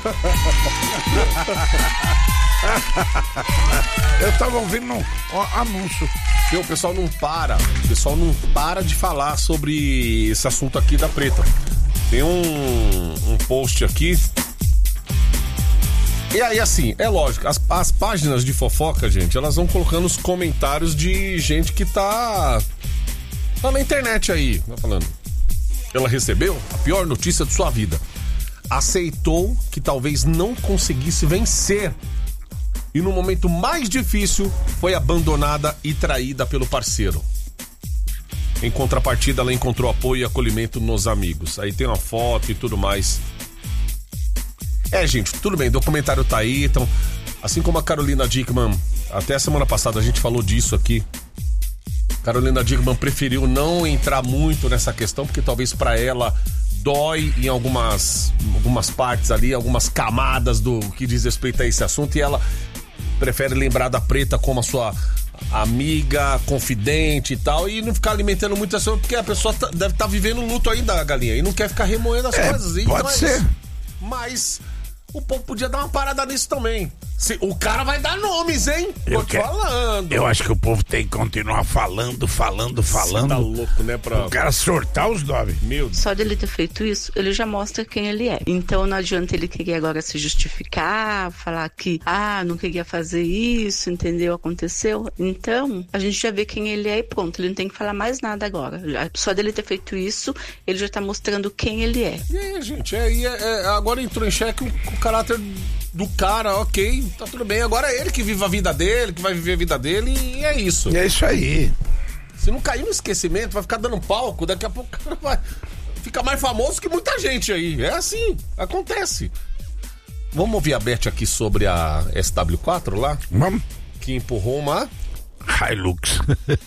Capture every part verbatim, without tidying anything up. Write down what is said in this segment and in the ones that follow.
Eu tava ouvindo um, um anúncio. E o pessoal não para, o pessoal não para de falar sobre esse assunto aqui da Preta. Tem um, um post aqui. E aí, assim, é lógico, as, as páginas de fofoca, gente, elas vão colocando os comentários de gente que tá, tá na internet aí, tá falando. Ela recebeu a pior notícia de sua vida. Aceitou que talvez não conseguisse vencer. E no momento mais difícil, foi abandonada e traída pelo parceiro. Em contrapartida, ela encontrou apoio e acolhimento nos amigos. Aí tem uma foto e tudo mais. É, gente, tudo bem, o documentário tá aí, então, assim como a Carolina Dickmann, até a semana passada a gente falou disso aqui, Carolina Dickmann preferiu não entrar muito nessa questão, porque talvez pra ela dói em algumas, algumas partes ali, algumas camadas do que diz respeito a esse assunto, e ela prefere lembrar da Preta como a sua amiga, confidente e tal, e não ficar alimentando muito essa, porque a pessoa tá, deve estar tá vivendo luto ainda, galinha, e não quer ficar remoendo as é, coisas. Pode então ser. É mas o povo podia dar uma parada nisso também. Se, o cara vai dar nomes, hein? Eu Tô te quero, falando. Eu acho que o povo tem que continuar falando, falando, falando. Você tá louco, né? Pra... O cara sortar os nomes. Meu Deus. Só dele ter feito isso, ele já mostra quem ele é. Então não adianta ele querer agora se justificar, falar que, ah, não queria fazer isso, entendeu? Aconteceu. Então, a gente já vê quem ele é e pronto. Ele não tem que falar mais nada agora. Só dele ter feito isso, ele já tá mostrando quem ele é. E aí, gente, é, é, é, agora entrou em xeque o, o caráter do cara, ok, tá tudo bem. Agora é ele que vive a vida dele, que vai viver a vida dele, e é isso. É isso aí. Se não cair no esquecimento, vai ficar dando palco, daqui a pouco o cara vai ficar mais famoso que muita gente aí. É assim, acontece. Vamos ouvir a Beth aqui sobre a S W quatro lá? Vamos. Que empurrou uma... Hilux.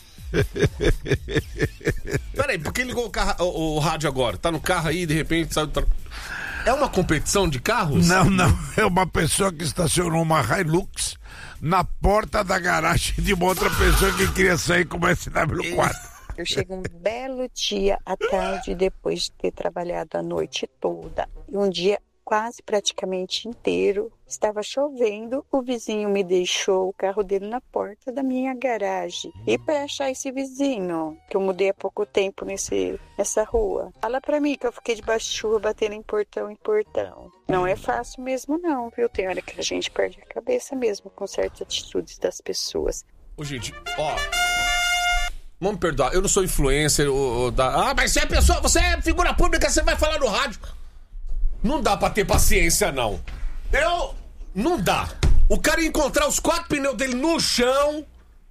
Peraí, por que ligou o, carro, o, o rádio agora? Tá no carro aí, de repente saiu... É uma competição de carros? Não, não. É uma pessoa que estacionou uma Hilux na porta da garagem de uma outra pessoa que queria sair com uma S W quatro. Eu chego um belo dia à tarde, depois de ter trabalhado a noite toda. E um dia quase praticamente inteiro, estava chovendo, o vizinho me deixou o carro dele na porta da minha garagem. E para achar esse vizinho, que eu mudei há pouco tempo nesse, nessa rua, fala pra mim que eu fiquei debaixo de chuva batendo em portão em portão. Não é fácil mesmo não, viu? Tem hora que a gente perde a cabeça mesmo com certas atitudes das pessoas. Ô, gente, ó... Vamos me perdoar, eu não sou influencer ou, ou da... Ah, mas você é pessoa, você é figura pública, você vai falar no rádio. Não dá pra ter paciência, não. Eu... Não dá. O cara ia encontrar os quatro pneus dele no chão.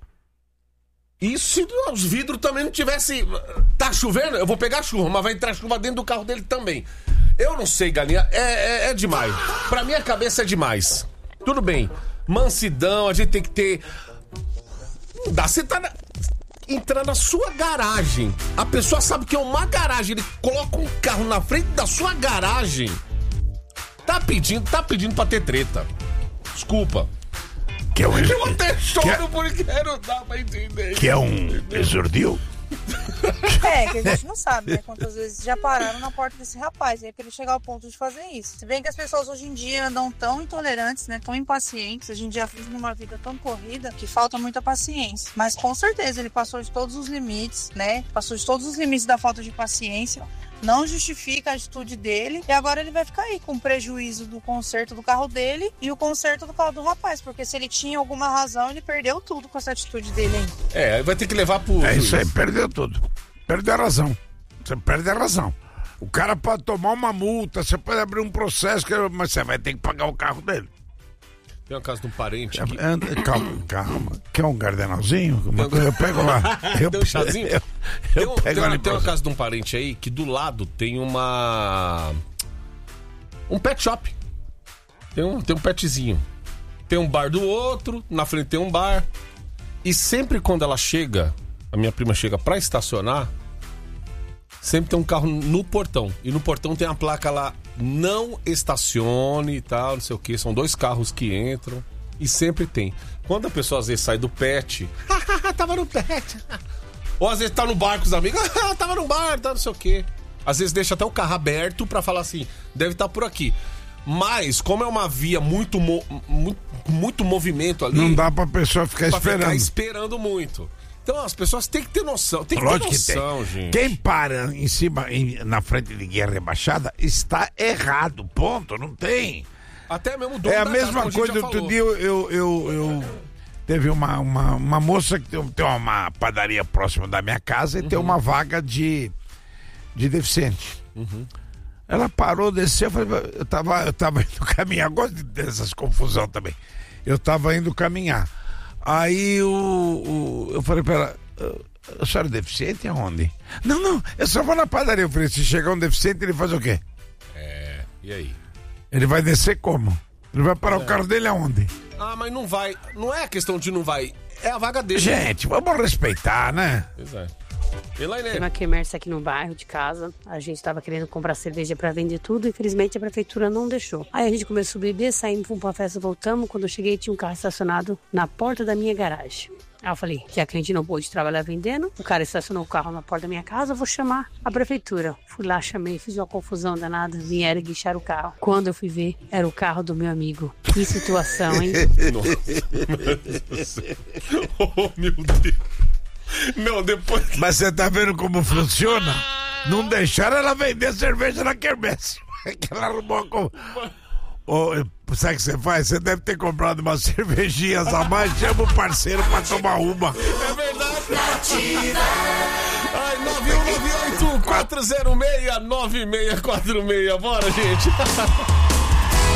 E se os vidros também não tivesse... Tá chovendo? Eu vou pegar chuva, mas vai entrar chuva dentro do carro dele também. Eu não sei, galinha. É, é, é demais. Pra minha cabeça é demais. Tudo bem. Mansidão, a gente tem que ter... Não dá, você tá... Na... entrar na sua garagem. A pessoa sabe que é uma garagem. Ele coloca um carro na frente da sua garagem. Tá pedindo, tá pedindo pra ter treta. Desculpa. Que é um... Eu até choro que é... porque não dá pra entender. Que é um exordio? É, que a gente não sabe, né? Quantas vezes já pararam na porta desse rapaz aí pra ele chegar ao ponto de fazer isso. Se bem que as pessoas hoje em dia andam tão intolerantes, né? Tão impacientes. A gente já vive numa vida tão corrida que falta muita paciência. Mas com certeza ele passou de todos os limites, né? Passou de todos os limites da falta de paciência. Não justifica a atitude dele. E agora ele vai ficar aí com o prejuízo do conserto do carro dele e o conserto do carro do rapaz. Porque se ele tinha alguma razão, ele perdeu tudo com essa atitude dele aí. É, vai ter que levar pro... É isso aí, perdeu tudo. Perdeu a razão. Você perde a razão. O cara pode tomar uma multa, você pode abrir um processo, mas você vai ter que pagar o carro dele. Tem uma casa de um parente aqui. Calma, calma. Quer um gardenalzinho? Uma coisa, eu pego lá. Eu, tem um chazinho? Eu, eu tem, um, pego tem, ali uma, tem uma casa de um parente aí que do lado tem uma... Um pet shop. Tem um, tem um petzinho. Tem um bar do outro, na frente tem um bar. E sempre quando ela chega, a minha prima chega pra estacionar, sempre tem um carro no portão. E no portão tem a placa lá, não estacione e tal, não sei o que. São dois carros que entram. E sempre tem. Quando a pessoa às vezes sai do pet, tava no pet. Ou às vezes tá no bar com os amigos, tava no bar, tá não sei o que. Às vezes deixa até o carro aberto pra falar assim, deve estar por aqui. Mas, como é uma via muito, mo- muito, muito movimento ali... Não dá pra pessoa ficar pra esperando. ficar esperando muito. Então as pessoas têm que ter noção. Tem que Lógico ter que noção, tem. gente. Quem para em cima, em- na frente de guia rebaixada, está errado. Ponto. Não tem. Até mesmo o dono É a da casa, mesma como gente coisa. já Outro falou. dia eu, eu, eu, eu- teve uma, uma, uma moça que tem, tem uma padaria próxima da minha casa e Uhum. tem uma vaga de, de deficiente. Uhum. Ela parou, desceu, eu, falei, eu, tava, eu tava indo caminhar, gosto dessas confusão também. Eu tava indo caminhar. Aí o, o- eu falei pra ela, a senhora é deficiente aonde? Não, não, eu só vou na padaria. Eu falei, se chegar um deficiente, ele faz o quê? É, e aí? Ele vai descer como? Ele vai parar É. o carro dele aonde? Ah, mas não vai. Não é a questão de não vai. É a vaga dele. Gente, vamos respeitar, né? Pois é. Tem Elaine. uma quermesse aqui no bairro de casa. A gente tava querendo comprar cerveja pra vender tudo. Infelizmente a prefeitura não deixou. Aí a gente começou a beber, saímos, fomos pra festa, voltamos. Quando eu cheguei tinha um carro estacionado na porta da minha garagem. Aí eu falei, já que a gente não pôde trabalhar vendendo, o cara estacionou o carro na porta da minha casa, eu vou chamar a prefeitura. Fui lá, chamei, fiz uma confusão danada, vieram guinchar o carro. Quando eu fui ver, era o carro do meu amigo. Que situação, hein? Nossa, meu Deus do céu. Oh, meu Deus. Não, depois. Mas você tá vendo como funciona? Não deixaram ela vender cerveja na quermesse. Que ela arrumou com... Ô, sabe o que você faz? Você deve ter comprado umas cervejinhas a mais, chama o parceiro pra tomar uma. É verdade. Ai, nove um nove oito quatro zero seis nove seis quatro seis. Bora, gente.